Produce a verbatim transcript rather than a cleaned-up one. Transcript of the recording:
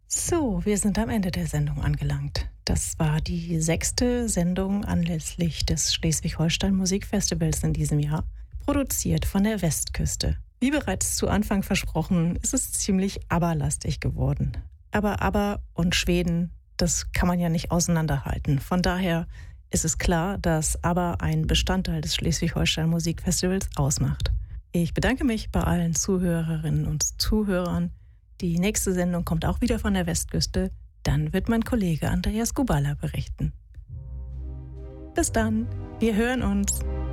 So, wir sind am Ende der Sendung angelangt. Das war die sechste Sendung anlässlich des Schleswig-Holstein Musikfestivals in diesem Jahr, produziert von der Westküste. Wie bereits zu Anfang versprochen, ist es ziemlich ABBA-lastig geworden. Aber ABBA und Schweden, das kann man ja nicht auseinanderhalten. Von daher ist es klar, dass ABBA ein Bestandteil des Schleswig-Holstein Musikfestivals ausmacht. Ich bedanke mich bei allen Zuhörerinnen und Zuhörern. Die nächste Sendung kommt auch wieder von der Westküste. Dann wird mein Kollege Andreas Gubala berichten. Bis dann, wir hören uns.